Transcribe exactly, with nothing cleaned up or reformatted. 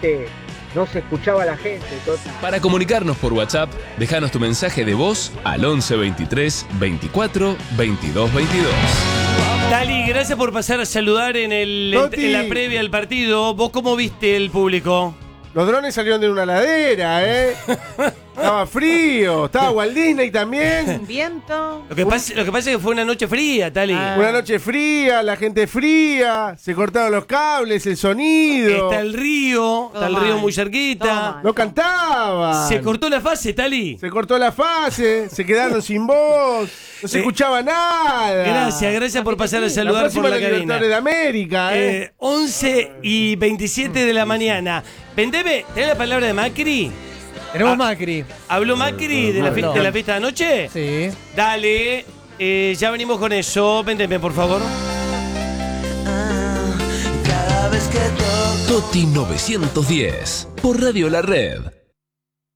realmente no se escuchaba a la gente. Toti. Para comunicarnos por WhatsApp, déjanos tu mensaje de voz al once veintitrés veinticuatro veintidós veintidós. Tali, gracias por pasar a saludar en, el, Toti. en la previa del partido. ¿Vos cómo viste el público? Los drones salieron de una ladera, ¿eh? Estaba frío. Estaba Walt Disney también. Viento. Lo que, pasa, lo que pasa es que fue una noche fría, Tali. Ah. Una noche fría, la gente fría. Se cortaron los cables, el sonido. Está el río, está el Todo río mal. muy Todo cerquita. mal. No cantaban. Se cortó la fase, Tali. Se cortó la fase. Se quedaron sin voz. No se Eh, escuchaba nada. Gracias, gracias por pasar a La saludar próxima por la es la cabina. Libertadores de América, ¿eh? Eh, once y veintisiete de la mañana. Vendeme, ¿tenés la palabra de Macri? Tenemos Ah. Macri. ¿Habló Macri de la, fi- Habló. de la fiesta de anoche? Sí. Dale, eh, ya venimos con eso. Vendeme, por favor. Toti novecientos diez por Radio La Red.